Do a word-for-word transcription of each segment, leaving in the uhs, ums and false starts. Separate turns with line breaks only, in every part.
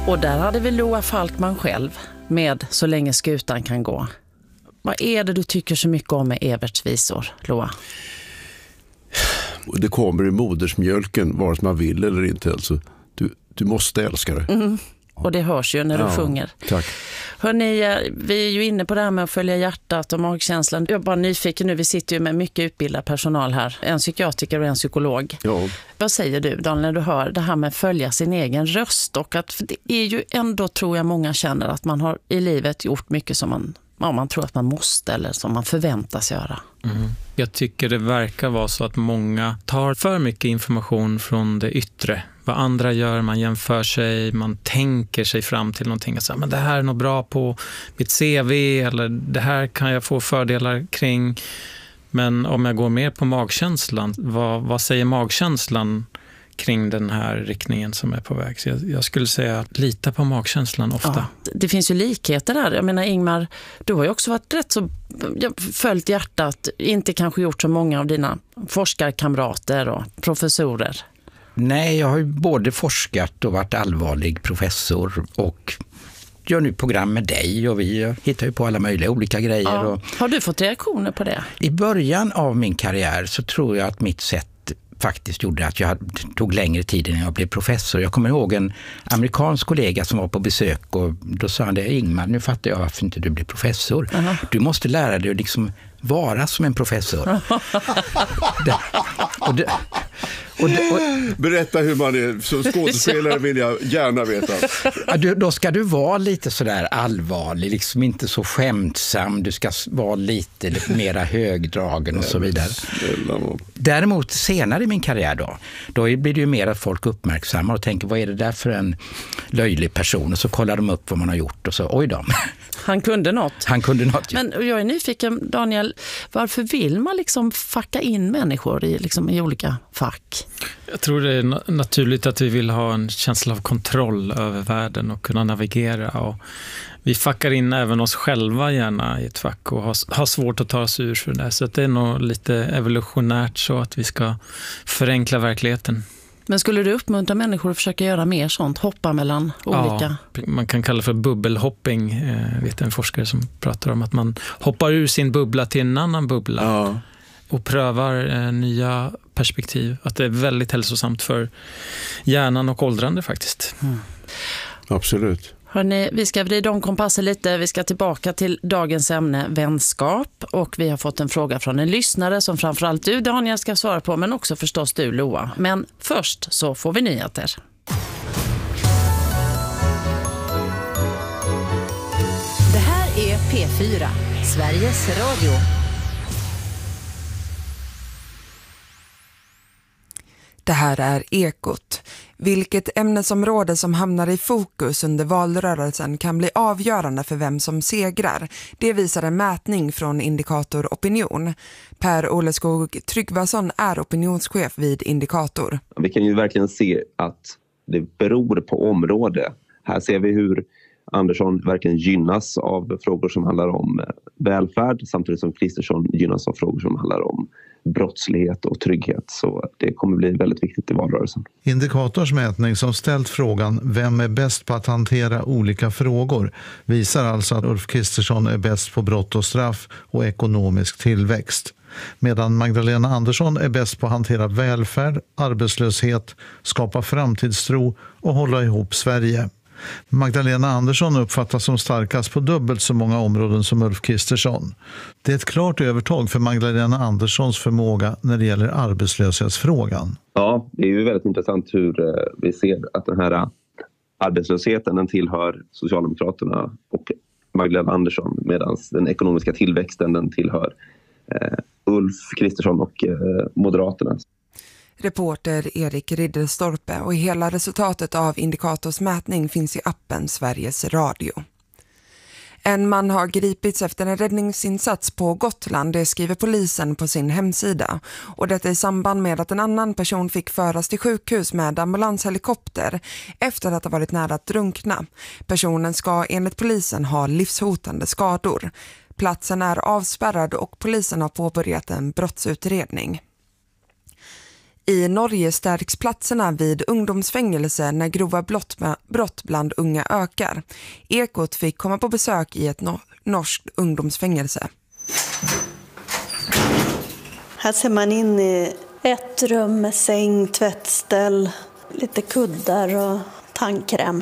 Och där hade vi Loa Falkman själv med Så länge skutan kan gå. Vad är det du tycker så mycket om med Everts visor, Loa?
Det kommer i modersmjölken, vare sig man vill eller inte. Alltså, du, du måste älska det.
Mm. Och det hörs ju när du
ja,
sjunger.
Tack.
Hörrni, vi är ju inne på det här med att följa hjärtat och magkänslan. Jag är bara nyfiken nu, vi sitter ju med mycket utbildad personal här. En psykiatriker och en psykolog.
Ja.
Vad säger du, Dan, när du hör det här med att följa sin egen röst? Och att, för det är ju ändå, tror jag, många känner att man har i livet gjort mycket som man, ja, man tror att man måste eller som man förväntas göra.
Mm. Jag tycker det verkar vara så att många tar för mycket information från det yttre. Vad andra gör, man jämför sig, man tänker sig fram till någonting. Och så, men det här är nog bra på mitt C V eller det här kan jag få fördelar kring. Men om jag går mer på magkänslan, vad, vad säger magkänslan kring den här riktningen som är på väg? Så jag, jag skulle säga att lita på magkänslan ofta.
Ja, det finns ju likheter där. Jag menar, Ingmar, du har ju också varit rätt så följt hjärtat, inte kanske gjort så många av dina forskarkamrater och professorer.
Nej, jag har ju både forskat och varit allvarlig professor och gör nu program med dig och vi hittar ju på alla möjliga olika grejer.
Ja.
Och
har du fått reaktioner på det?
I början av min karriär så tror jag att mitt sätt faktiskt gjorde att jag tog längre tid innan jag blev professor. Jag kommer ihåg en amerikansk kollega som var på besök och då sa han det, Ingmar, nu fattar jag varför inte du blir professor. Uh-huh. Du måste lära dig att liksom vara som en professor. det, och det, och det, och,
Berätta hur man är. Som skådespelare vill jag gärna veta.
Ja, du, då ska du vara lite sådär allvarlig, liksom inte så skämtsam. Du ska vara lite, lite mera högdragen och så vidare. Däremot senare i min karriär då, då blir det ju mer att folk uppmärksammar och tänker, vad är det där för en löjlig person? Och så kollar de upp vad man har gjort och så, oj då.
Han kunde något.
Han kunde något, ja.
Men jag är nyfiken, Daniel, varför vill man liksom facka in människor i, liksom, i olika fack?
Jag tror det är na- naturligt att vi vill ha en känsla av kontroll över världen och kunna navigera. Och vi fackar in även oss själva gärna i ett fack och har, har svårt att ta oss ur för det. Så det är nog lite evolutionärt så att vi ska förenkla verkligheten.
Men skulle du uppmuntra människor att försöka göra mer sånt? Hoppa mellan olika?
Ja, man kan kalla det för bubbelhopping. Jag vet en forskare som pratar om att man hoppar ur sin bubbla till en annan bubbla.
Ja.
Och prövar eh, nya perspektiv. Att det är väldigt hälsosamt för hjärnan och åldrande faktiskt.
Mm.
Absolut.
Hörrni, vi ska vrida om kompassen lite. Vi ska tillbaka till dagens ämne, vänskap. Och vi har fått en fråga från en lyssnare som framförallt du, Daniel, ska svara på. Men också förstås du, Loa. Men först så får vi nyheter.
Det här är P fyra, Sveriges Radio.
Det här är Ekot. Vilket ämnesområde som hamnar i fokus under valrörelsen kan bli avgörande för vem som segrar. Det visar en mätning från Indikator Opinion. Per Oleskog Tryggvason är opinionschef vid Indikator.
Vi kan ju verkligen se att det beror på område. Här ser vi hur Andersson verkligen gynnas av frågor som handlar om välfärd samtidigt som Kristersson gynnas av frågor som handlar om brottslighet och trygghet. Så det kommer bli väldigt viktigt i valrörelsen.
Indikators mätning som ställt frågan vem är bäst på att hantera olika frågor visar alltså att Ulf Kristersson är bäst på brott och straff och ekonomisk tillväxt. Medan Magdalena Andersson är bäst på att hantera välfärd, arbetslöshet, skapa framtidstro och hålla ihop Sverige. Magdalena Andersson uppfattas som starkast på dubbelt så många områden som Ulf Kristersson. Det är ett klart övertag för Magdalena Anderssons förmåga när det gäller arbetslöshetsfrågan.
Ja, det är ju väldigt intressant hur vi ser att den här arbetslösheten den tillhör Socialdemokraterna och Magdalena Andersson medan den ekonomiska tillväxten den tillhör eh, Ulf Kristersson och eh, Moderaterna.
Reporter Erik Ridderstorpe och hela resultatet av Indikators mätning finns i appen Sveriges Radio. En man har gripits efter en räddningsinsats på Gotland, det skriver polisen på sin hemsida. Och detta i samband med att en annan person fick föras till sjukhus med ambulanshelikopter efter att ha varit nära att drunkna. Personen ska enligt polisen ha livshotande skador. Platsen är avspärrad och polisen har påbörjat en brottsutredning. I Norge stärks platserna vid ungdomsfängelse när grova brott bland unga ökar. Ekot fick komma på besök i ett nor- norskt ungdomsfängelse.
Här ser man in i ett rum med säng, tvättställ, lite kuddar och tandkräm.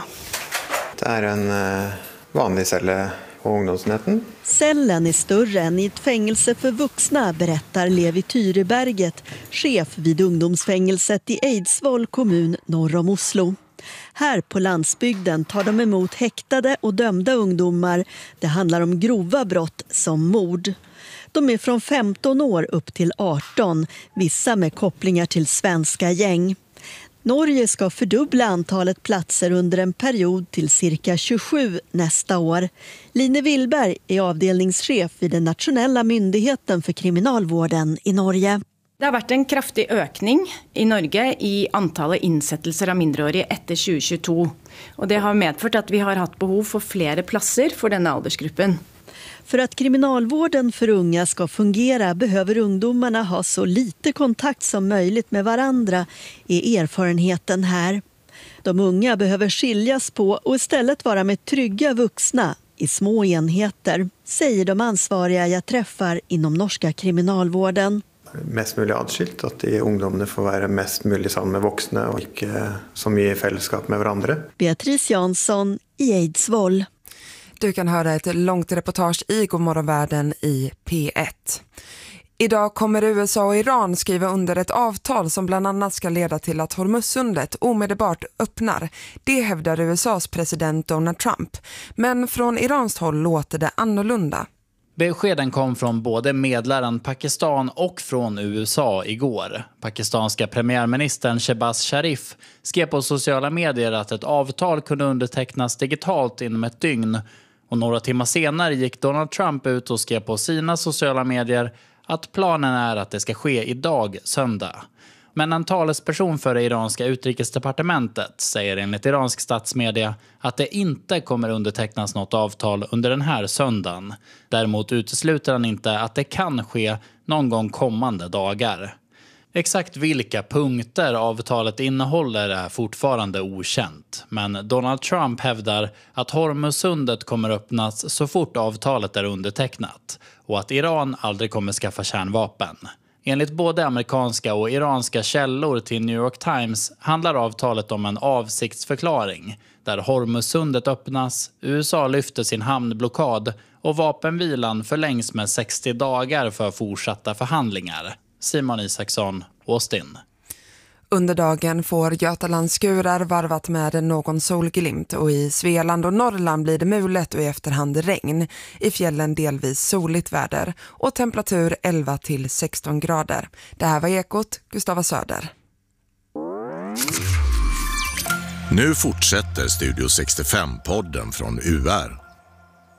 Det är en uh, vanlig celle på ungdomsenheten.
Cellen är större än i ett fängelse för vuxna, berättar Levi Tyreberget, chef vid ungdomsfängelset i Eidsvoll kommun norr om Oslo. Här på landsbygden tar de emot häktade och dömda ungdomar. Det handlar om grova brott som mord. De är från femton år upp till arton, vissa med kopplingar till svenska gäng. Norge ska fördubbla antalet platser under en period till cirka tjugosju nästa år. Line Willberg är avdelningschef vid den nationella myndigheten för kriminalvården i Norge.
Det har varit en kraftig ökning i Norge i antalet insättelser av mindreåriga efter tjugo tjugotvå. Och det har medfört att vi har haft behov för flera platser för denna åldersgruppen.
För att kriminalvården för unga ska fungera behöver ungdomarna ha så lite kontakt som möjligt med varandra, är erfarenheten här. De unga behöver skiljas på och istället vara med trygga vuxna i små enheter, säger de ansvariga jag träffar inom norska kriminalvården.
Mest möjligt adskilt, att de ungdomarna får vara mest möjligt sammen med vuxna och inte så mycket i fällskap med varandra.
Beatrice Jansson i Eidsvoll.
Du kan höra ett långt reportage i Godmorgonvärlden i P ett. Idag kommer U S A och Iran skriva under ett avtal som bland annat ska leda till att Hormuzsundet omedelbart öppnar. Det hävdar U S A:s president Donald Trump. Men från Irans håll låter det annorlunda.
Beskeden kom från både medlaren Pakistan och från U S A igår. Pakistanska premiärministern Shehbaz Sharif skrev på sociala medier att ett avtal kunde undertecknas digitalt inom ett dygn. Och några timmar senare gick Donald Trump ut och skrev på sina sociala medier att planen är att det ska ske idag, söndag. Men en talesperson för det iranska utrikesdepartementet säger enligt iransk statsmedia att det inte kommer undertecknas något avtal under den här söndagen. Däremot utesluter han inte att det kan ske någon gång kommande dagar. Exakt vilka punkter avtalet innehåller är fortfarande okänt. Men Donald Trump hävdar att Hormuzsundet kommer öppnas så fort avtalet är undertecknat och att Iran aldrig kommer skaffa kärnvapen. Enligt både amerikanska och iranska källor till New York Times handlar avtalet om en avsiktsförklaring där Hormuzsundet öppnas, U S A lyfter sin hamnblockad och vapenvilan förlängs med sextio dagar för fortsatta förhandlingar. Simon Isaksson, Austin.
Under dagen får Götalandsskurar varvat med någon solglimt och i Svealand och Norrland blir det mulet och i efterhand regn. I fjällen delvis soligt väder och temperatur elva till sexton grader. Det här var Ekot, Gustava Söder.
Nu fortsätter Studio sextiofem-podden från U R.